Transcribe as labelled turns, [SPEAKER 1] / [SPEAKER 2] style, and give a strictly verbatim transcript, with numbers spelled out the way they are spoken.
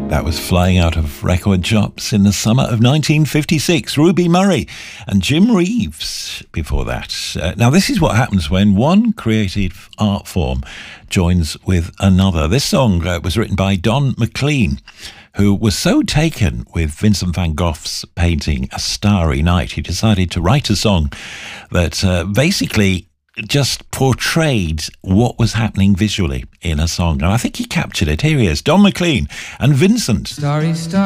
[SPEAKER 1] That was flying out of record shops in the summer of nineteen fifty-six. Ruby Murray and Jim Reeves before that. Uh, now, this is what happens when one creative art form joins with another. This song uh, was written by Don McLean, who was so taken with Vincent van Gogh's painting A Starry Night, he decided to write a song that uh, basically just portrayed what was happening visually in a song. And I think he captured it. Here he is, Don McLean and Vincent.
[SPEAKER 2] Starry, starry.